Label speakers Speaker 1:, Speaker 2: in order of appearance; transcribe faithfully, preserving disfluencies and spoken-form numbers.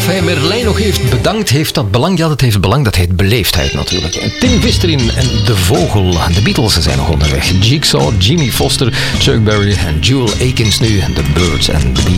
Speaker 1: Of hij Merlijn nog heeft bedankt, heeft dat belang? Ja, dat heeft belang. Dat heet beleefdheid natuurlijk. En Tim Visterin en De Vogel. De Beatles zijn nog onderweg. Jigsaw, Jimmy Foster, Chuck Berry en Jewel Akins nu. The Birds and the Bees.